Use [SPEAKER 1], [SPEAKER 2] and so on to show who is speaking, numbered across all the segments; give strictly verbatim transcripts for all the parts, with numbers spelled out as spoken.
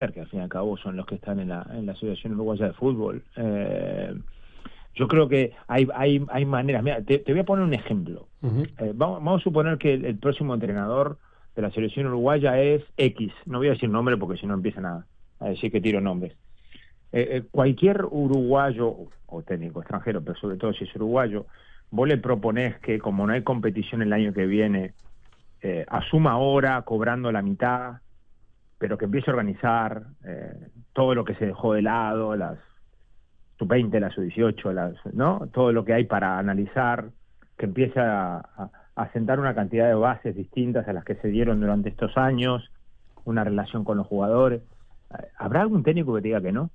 [SPEAKER 1] que al fin y al cabo son los que están en la, en la Asociación Uruguaya de Fútbol. Eh, yo creo que hay, hay, hay maneras. Mira, te, te voy a poner un ejemplo. Uh-huh. Eh, vamos, vamos a suponer que el, el próximo entrenador de la Selección Uruguaya es X. No voy a decir nombre porque si no empiezan a, a decir que tiro nombres. Eh, eh, cualquier uruguayo, o técnico extranjero, pero sobre todo si es uruguayo, vos le proponés que como no hay competición el año que viene, eh, asuma ahora cobrando la mitad, pero que empiece a organizar eh, todo lo que se dejó de lado, las sub veinte, las sub dieciocho, las, ¿no? Todo lo que hay para analizar, que empiece a, a, a sentar una cantidad de bases distintas a las que se dieron durante estos años, una relación con los jugadores. ¿Habrá algún técnico que te diga que no?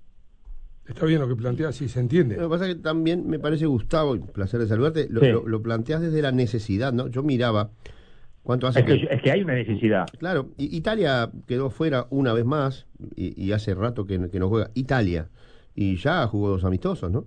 [SPEAKER 2] Está bien lo que planteas, sí, se entiende.
[SPEAKER 3] Lo que pasa es que también me parece, Gustavo, un placer de saludarte, lo, sí. lo, lo planteas desde la necesidad, ¿no? Yo miraba cuánto hace
[SPEAKER 1] es que,
[SPEAKER 3] que...
[SPEAKER 1] Es que hay una necesidad.
[SPEAKER 3] Claro, y Italia quedó fuera una vez más, y, y hace rato que, que no juega. Italia, y ya jugó dos amistosos, ¿no?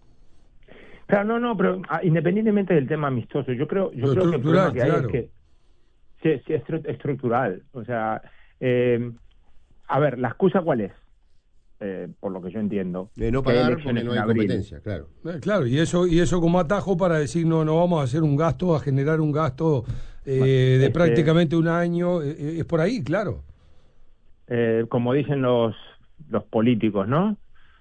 [SPEAKER 1] Claro, no, no, pero ah, independientemente del tema amistoso, yo creo, yo creo que el problema que hay claro. es que sí, sí, es estructural. O sea, eh, a ver, ¿la excusa cuál es? Eh, por lo que yo entiendo.
[SPEAKER 3] De no pagar porque no hay competencia, claro.
[SPEAKER 2] Eh, claro, y eso y eso como atajo para decir, no, no vamos a hacer un gasto, a generar un gasto eh, bueno, de este, prácticamente un año, eh, es por ahí, claro.
[SPEAKER 1] Eh, como dicen los los políticos, ¿no?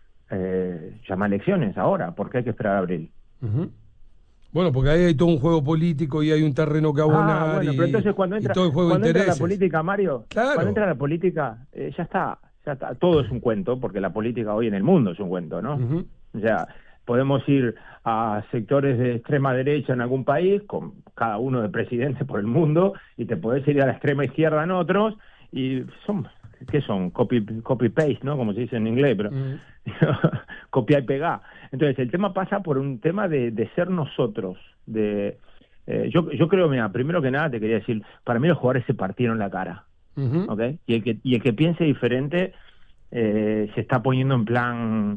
[SPEAKER 1] Eh, llama elecciones ahora, porque hay que esperar a abril.
[SPEAKER 2] Uh-huh. Bueno, porque ahí hay todo un juego político y hay un terreno que abonar.
[SPEAKER 1] Ah, bueno,
[SPEAKER 2] y,
[SPEAKER 1] pero entonces cuando entra,
[SPEAKER 2] todo el juego
[SPEAKER 1] cuando
[SPEAKER 2] de
[SPEAKER 1] entra la política, Mario,
[SPEAKER 2] claro.
[SPEAKER 1] cuando entra la política, eh, ya está. Ya está, todo es un cuento, porque la política hoy en el mundo es un cuento, ¿no? Uh-huh. O sea, podemos ir a sectores de extrema derecha en algún país, con cada uno de presidente por el mundo, y te podés ir a la extrema izquierda en otros, y son, ¿qué son? Copy, copy paste, ¿no? Como se dice en inglés, pero uh-huh. copiar y pegar. Entonces, el tema pasa por un tema de, de ser nosotros, de... Eh, yo, yo creo, mira, primero que nada te quería decir, para mí los jugadores se partieron la cara. Uh-huh. ¿Okay? Y el que y el que piense diferente eh, se está poniendo en plan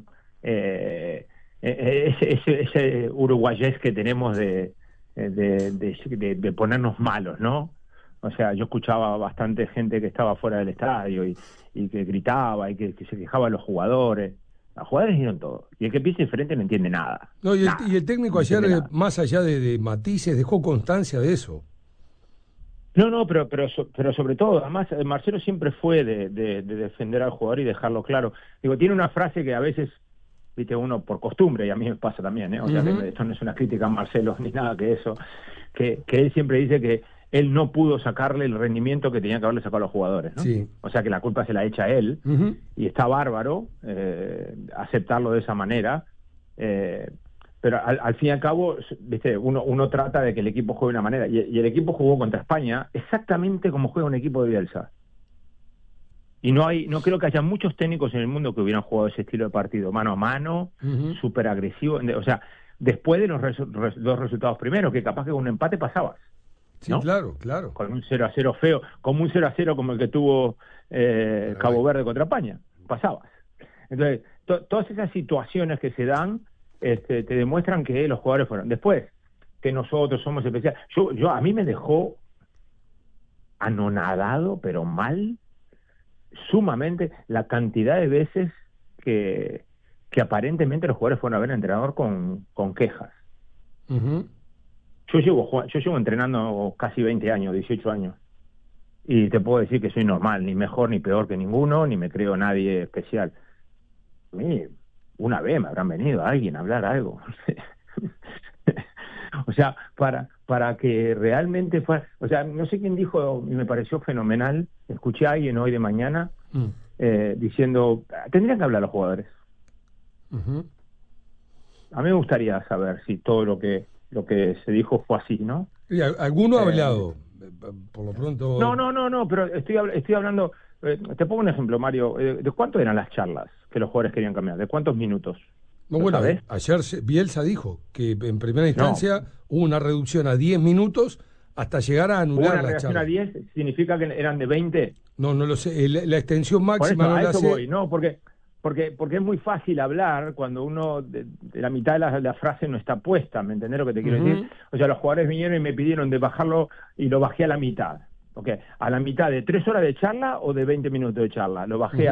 [SPEAKER 1] eh, ese, ese, ese uruguayés que tenemos de de, de, de de ponernos malos, ¿no? O sea, yo escuchaba bastante gente que estaba fuera del estadio y, y que gritaba y que, que se quejaba de los jugadores. Los jugadores dieron todo. Y el que piensa diferente no entiende nada.
[SPEAKER 2] No, y,
[SPEAKER 1] nada.
[SPEAKER 2] El, y el técnico
[SPEAKER 1] no
[SPEAKER 2] ayer, más allá de, de matices, dejó constancia de eso.
[SPEAKER 1] No, no, pero pero pero sobre todo, además Marcelo siempre fue de, de, de defender al jugador y dejarlo claro. Digo, tiene una frase que a veces, viste, uno por costumbre, y a mí me pasa también, ¿eh? O sea, uh-huh. que esto no es una crítica a Marcelo ni nada que eso, que, que él siempre dice que él no pudo sacarle el rendimiento que tenía que haberle sacado a los jugadores, ¿no?
[SPEAKER 2] Sí.
[SPEAKER 1] O sea, que la culpa se la echa a él, uh-huh. y está bárbaro eh, aceptarlo de esa manera, eh, pero al, al fin y al cabo, viste, uno, uno trata de que el equipo juegue de una manera, y, y el equipo jugó contra España exactamente como juega un equipo de Bielsa. Y no hay, no creo que haya muchos técnicos en el mundo que hubieran jugado ese estilo de partido, mano a mano, uh-huh. súper agresivo. O sea, después de los resu- res- dos resultados primeros, que capaz que con un empate pasabas.
[SPEAKER 2] Sí,
[SPEAKER 1] ¿no?
[SPEAKER 2] claro, claro.
[SPEAKER 1] Con un cero a cero feo, como un cero a cero como el que tuvo eh, Cabo Verde contra España, pasabas. Entonces, to- todas esas situaciones que se dan Este, te demuestran que los jugadores fueron. Después, que nosotros somos especiales. Yo, yo a mí me dejó anonadado, pero mal, sumamente, la cantidad de veces que, que aparentemente los jugadores fueron a ver al entrenador con, con quejas.
[SPEAKER 2] Uh-huh.
[SPEAKER 1] Yo llevo, yo llevo entrenando casi veinte años, dieciocho años. Y te puedo decir que soy normal, ni mejor ni peor que ninguno, ni me creo nadie especial. A mí, una vez me habrán venido a alguien a hablar algo. O sea, para para que realmente fuera... O sea, no sé quién dijo, y me pareció fenomenal, escuché a alguien hoy de mañana mm. eh, diciendo, tendrían que hablar los jugadores.
[SPEAKER 2] Uh-huh.
[SPEAKER 1] A mí me gustaría saber si todo lo que lo que se dijo fue así, ¿no?
[SPEAKER 2] ¿Y alguno eh, ha hablado? Por lo pronto...
[SPEAKER 1] No, no, no, no, pero estoy, estoy hablando... Eh, te pongo un ejemplo, Mario. Eh, ¿De cuánto eran las charlas que los jugadores querían cambiar? ¿De cuántos minutos?
[SPEAKER 2] No, bueno, sabés? Ayer Bielsa dijo que en primera instancia no. hubo una reducción a diez minutos hasta llegar a anular la charla.
[SPEAKER 1] ¿Una reducción a diez significa que eran de veinte?
[SPEAKER 2] No, no lo sé. La, la extensión máxima
[SPEAKER 1] eso,
[SPEAKER 2] no
[SPEAKER 1] a
[SPEAKER 2] la
[SPEAKER 1] eso
[SPEAKER 2] sé.
[SPEAKER 1] Voy, no, porque, porque, porque es muy fácil hablar cuando uno, de, de la mitad de la, la frase no está puesta, ¿me entendés lo que te quiero uh-huh. decir? O sea, los jugadores vinieron y me pidieron de bajarlo y lo bajé a la mitad. Okay. ¿A la mitad de tres horas de charla o de veinte minutos de charla? Lo bajé uh-huh.